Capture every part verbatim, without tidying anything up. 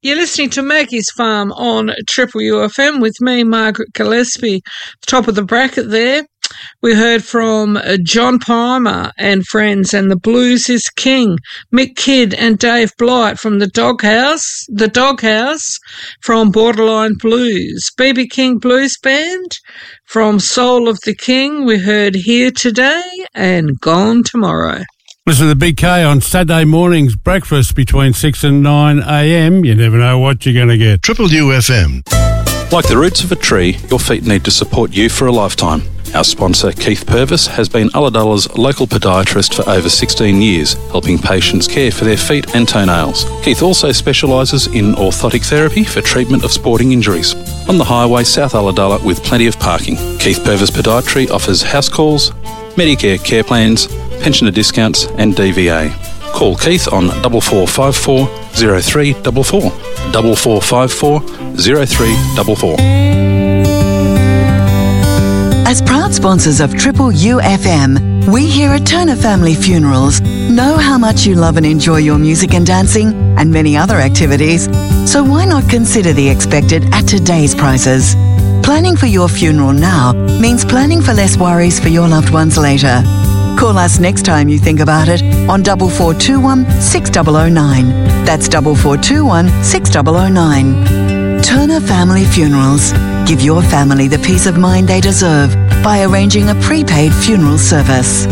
You're listening to Maggie's Farm on Triple U F M with me, Margaret Gillespie. Top of the bracket there, we heard from John Palmer and friends and The Blues is King, Mick Kidd and Dave Blight from the Doghouse, the Doghouse from Borderline Blues, B B King Blues Band from Soul of the King. We heard Here Today and Gone Tomorrow. Listen to the Big K on Saturday mornings, breakfast between six and nine a.m. You never know what you're going to get. Triple U F M. Like the roots of a tree, your feet need to support you for a lifetime. Our sponsor, Keith Purvis, has been Ulladulla's local podiatrist for over sixteen years, helping patients care for their feet and toenails. Keith also specialises in orthotic therapy for treatment of sporting injuries. On the highway, South Ulladulla, with plenty of parking. Keith Purvis Podiatry offers house calls, Medicare care plans, pensioner discounts and D V A. Call Keith on double four five four zero three four four, double four five four zero three four four. As proud sponsors of Triple U F M, we here at Turner Family Funerals know how much you love and enjoy your music and dancing and many other activities, so why not consider the expected at today's prices? Planning for your funeral now means planning for less worries for your loved ones later. Call us next time you think about it on double four two one six zero zero nine. That's double four two one six zero zero nine. Turner Family Funerals. Give your family the peace of mind they deserve by arranging a prepaid funeral service.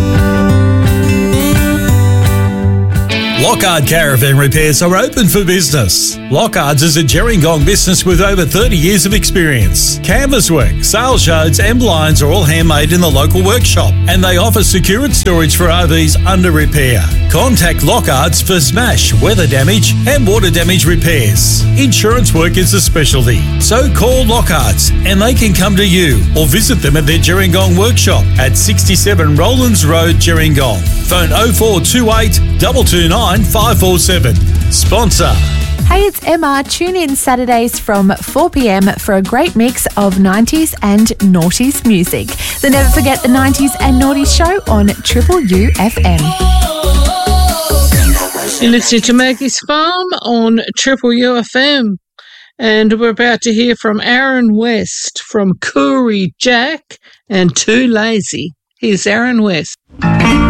Lockhart Caravan Repairs are open for business. Lockhart's is a Gerringong business with over thirty years of experience. Canvas work, sales yards and blinds are all handmade in the local workshop, and they offer secured storage for R Vs under repair. Contact Lockhart's for smash, weather damage and water damage repairs. Insurance work is a specialty, so call Lockhart's and they can come to you or visit them at their Gerringong workshop at sixty-seven Rowlands Road, Gerringong. Phone oh four two eight two two nine five four seven. Sponsor. Hey, it's Emma. Tune in Saturdays from four p.m. for a great mix of nineties and noughties music. The Never Forget the nineties and Noughties show on Triple U F M. You're listening to Maggie's Farm on Triple U F M. And we're about to hear from Aaron West from Koori Jack and Too Lazy. Here's Aaron West.